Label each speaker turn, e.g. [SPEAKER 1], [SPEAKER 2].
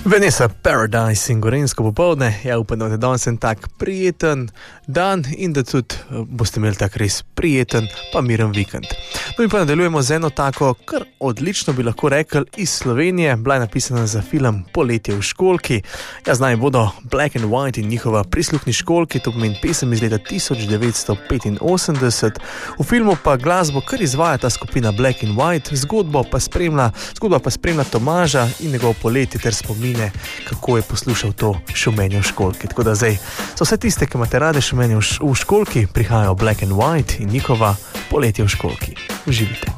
[SPEAKER 1] Vanessa Paradise in Gorenjsko popoldne. Ja, upam, da je danes en tak prijeten dan in da tudi boste imeli tak res prijeten pa miren vikend. No in pa nadaljujemo z eno tako, kar odlično bi lahko rekli, iz Slovenije. Bila je napisana za film Poletje v školjki. Ja, z nami bodo Black and White in njihova Prisluhni školjki, to pomeni pesem iz leta 1985. V filmu pa glasbo kar izvaja ta skupina Black and White, zgodba pa spremlja Tomaža in njegov poletje ter spomin, kako je poslušal to šumenje v školjki. Tako da zdaj so vse tiste, ki imate rade šumenje v školjki, prihajajo Black and White in njihova Poletje v školjki. Uživite.